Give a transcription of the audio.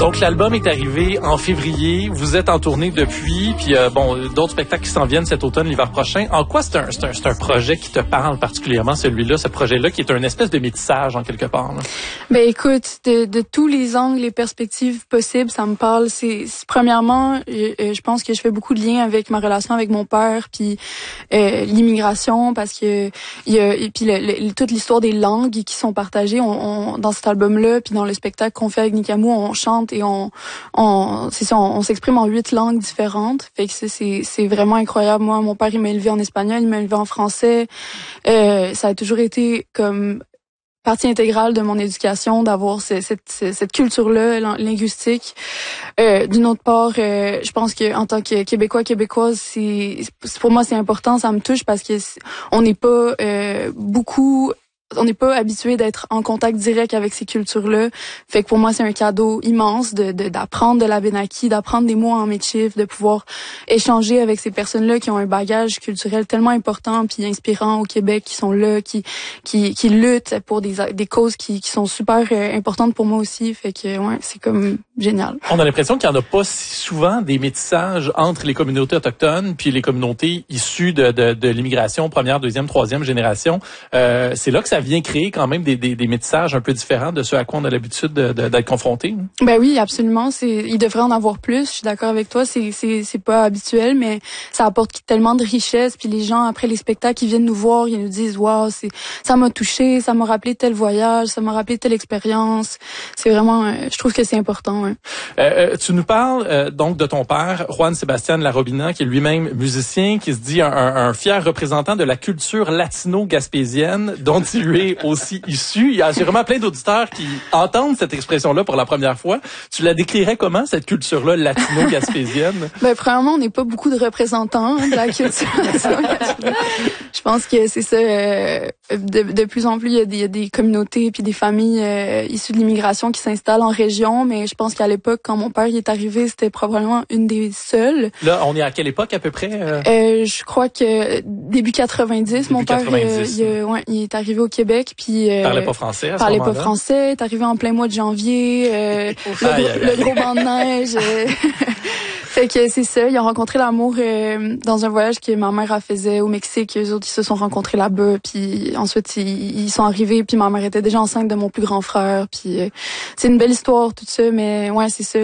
Donc, l'album est arrivé en février. Vous êtes en tournée depuis. Puis, d'autres spectacles qui s'en viennent cet automne, l'hiver prochain. En quoi c'est un projet qui te parle particulièrement, celui-là, ce projet-là, qui est une espèce de métissage, en quelque part? Là? Ben, écoute, de tous les angles, les perspectives possibles, ça me parle. Premièrement, je pense que je fais beaucoup de liens avec ma relation avec mon père, puis l'immigration, parce que toute l'histoire des langues qui sont partagées. Dans cet album-là, puis dans le spectacle qu'on fait avec Nikamou, on chante et on s'exprime en 8 langues différentes. Fait que c'est vraiment incroyable. Moi, mon père, il m'a élevé en espagnol, il m'a élevé en français. Ça a toujours été comme partie intégrale de mon éducation d'avoir cette culture-là linguistique. D'une autre part, je pense que en tant que Québécoise, pour moi c'est important, ça me touche parce que on n'est pas habitué d'être en contact direct avec ces cultures-là. Fait que pour moi, c'est un cadeau immense d'apprendre de l'Abénaki, d'apprendre des mots en métis, de pouvoir échanger avec ces personnes-là qui ont un bagage culturel tellement important puis inspirant au Québec, qui sont là, qui luttent pour des causes qui sont super importantes pour moi aussi. Fait que, ouais, c'est comme génial. On a l'impression qu'il n'y en a pas si souvent des métissages entre les communautés autochtones puis les communautés issues de l'immigration première, deuxième, troisième génération. C'est là que ça vient créer quand même des métissages un peu différents de ceux à quoi on a l'habitude d'être confronté. Ben oui, absolument. Il devrait en avoir plus. Je suis d'accord avec toi. C'est pas habituel, mais ça apporte tellement de richesse. Puis les gens, après les spectacles, ils viennent nous voir, ils nous disent, waouh, ça m'a touché, ça m'a rappelé tel voyage, ça m'a rappelé telle expérience. C'est vraiment, je trouve que c'est important. Ouais. Tu nous parles donc de ton père, Juan Sebastián Larobina, qui est lui-même musicien, qui se dit un fier représentant de la culture latino-gaspésienne, dont il est aussi issu. Il y a sûrement plein d'auditeurs qui entendent cette expression-là pour la première fois. Tu la décrirais comment, cette culture-là latino-gaspésienne? Ben, premièrement, on n'est pas beaucoup de représentants de la culture latino-gaspésienne. Je pense que c'est ça. De plus en plus, il y a des communautés puis des familles issues de l'immigration qui s'installent en région, mais je pense qu'à l'époque, quand mon père y est arrivé, c'était probablement une des seules. Là, on est à quelle époque à peu près? Je crois que début 90, mon père, il est arrivé au Québec, puis parlait pas français à ce parlait moment-là. pas français, est arrivé en plein mois de janvier, le gros banc de neige. Fait que c'est ça, ils ont rencontré l'amour dans un voyage que ma mère a faisait au Mexique. Eux autres, ils se sont rencontrés là-bas, puis ensuite ils sont arrivés, puis ma mère était déjà enceinte de mon plus grand frère, puis c'est une belle histoire tout ça, mais ouais, c'est ça.